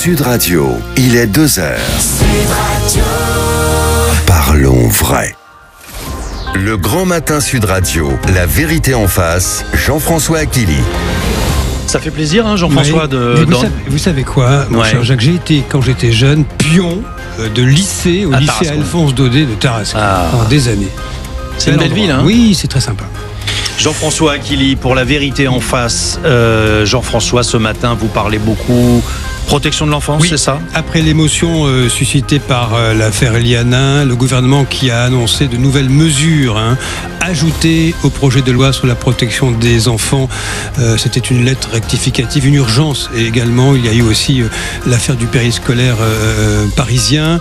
Sud Radio, il est 2h. Sud Radio. Parlons vrai. Le grand matin Sud Radio, la vérité en face, Jean-François Achilly. Ça fait plaisir, hein, Jean-François, vous savez quoi, mon cher Jacques, j'ai été, quand j'étais jeune, pion de lycée, au lycée Alphonse Daudet de Tarascon, pendant des années. C'est une belle ville, hein. Oui, c'est très sympa. Jean-François Achilly, pour la vérité en face. Jean-François, ce matin, vous parlez beaucoup protection de l'enfance, oui, c'est ça ? Après l'émotion suscitée par l'affaire Eliana, le gouvernement qui a annoncé de nouvelles mesures ajoutées au projet de loi sur la protection des enfants. C'était une lettre rectificative, une urgence. Et également, il y a eu aussi l'affaire du périscolaire parisien.